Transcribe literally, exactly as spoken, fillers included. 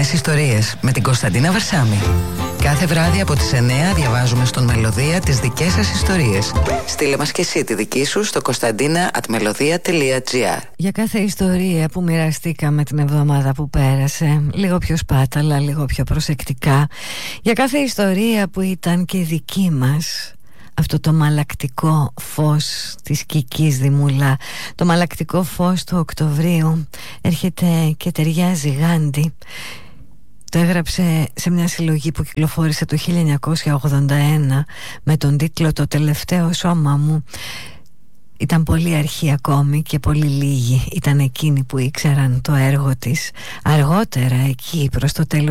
Νέες ιστορίες με την Κωνσταντίνα Βαρσάμη. Κάθε βράδυ από τις εννιά διαβάζουμε στον Μελωδία τις δικές σας ιστορίες. Στείλε μας και εσύ τη δική σου στο κωνσταντίνα at melodia τελεία gr. Για κάθε ιστορία που μοιραστήκαμε την εβδομάδα που πέρασε, λίγο πιο σπάταλα, λίγο πιο προσεκτικά, για κάθε ιστορία που ήταν και δική μας, αυτό το μαλακτικό φως της Κικής Δημούλα, το μαλακτικό φως του Οκτωβρίου, έρχεται και ταιριάζει γάντι. Το έγραψε σε μια συλλογή που κυκλοφόρησε το χίλια εννιακόσια ογδόντα ένα με τον τίτλο «Το τελευταίο σώμα μου». Ήταν πολύ αρχή ακόμη και πολύ λίγοι ήταν εκείνοι που ήξεραν το έργο της. Αργότερα, εκεί προς το τέλος